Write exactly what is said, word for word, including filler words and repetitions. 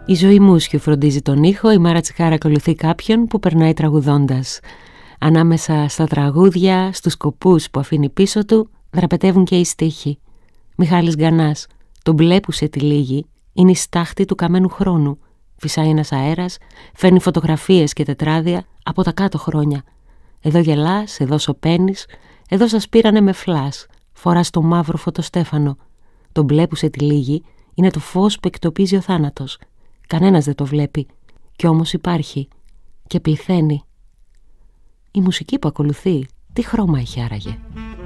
Η Ζωή Μούσιου φροντίζει τον ήχο, η Μάρα Τσιχάρα ακολουθεί κάποιον που περνάει τραγουδώντας. Ανάμεσα στα τραγούδια, στους σκοπούς που αφήνει πίσω του, δραπετεύουν και οι στίχοι. Μιχάλης Γκανάς, το μπλε που σε τυλίγει, είναι η στάχτη του καμένου χρόνου. Φυσάει ένας αέρας, φέρνει φωτογραφίες και τετράδια από τα κάτω χρόνια. Εδώ γελάς, εδώ σωπαίνεις, εδώ σας πήρανε με φλάς. Φοράς το μαύρο φωτοστέφανο. Το μπλε που σε τυλίγει είναι το φως που εκτοπίζει ο θάνατος. Κανένας δεν το βλέπει, κι όμως υπάρχει και πληθαίνει. Η μουσική που ακολουθεί, τι χρώμα έχει άραγε?